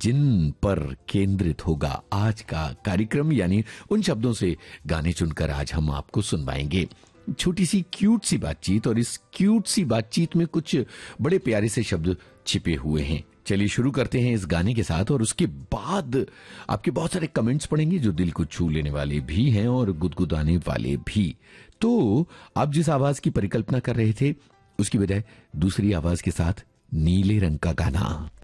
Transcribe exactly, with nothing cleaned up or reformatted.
जिन पर केंद्रित होगा आज का कार्यक्रम, यानी उन शब्दों से गाने चुनकर आज हम आपको सुनवाएंगे। छोटी सी क्यूट सी बातचीत, और इस क्यूट सी बातचीत में कुछ बड़े प्यारे से शब्द छिपे हुए हैं। चलिए शुरू करते हैं इस गाने के साथ, और उसके बाद आपके बहुत सारे कमेंट्स पढ़ेंगे जो दिल को छू लेने वाले भी हैं और गुदगुदाने वाले भी। तो आप जिस आवाज की परिकल्पना कर रहे थे उसकी बजाय दूसरी आवाज के साथ नीले रंग का गाना।